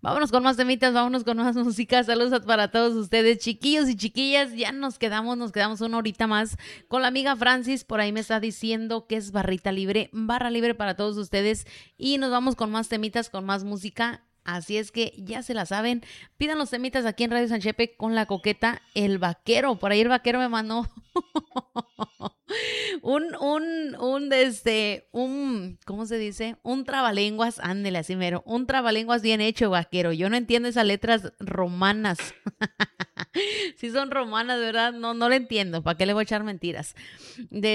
Vámonos con más temitas, vámonos con más música. Saludos para todos ustedes, chiquillos y chiquillas. Ya nos quedamos una horita más con la amiga Francis. Por ahí me está diciendo que es barra libre para todos ustedes. Y nos vamos con más temitas, con más música. Así es que ya se la saben. Pidan los temitas aquí en Radio Sanchepe con la coqueta El Vaquero. Por ahí el Vaquero me mandó ¿cómo se dice? Un trabalenguas, ándele así mero, un trabalenguas bien hecho, Vaquero. Yo no entiendo esas letras romanas. Si son romanas, ¿verdad? No, no le entiendo. ¿Para qué le voy a echar mentiras? De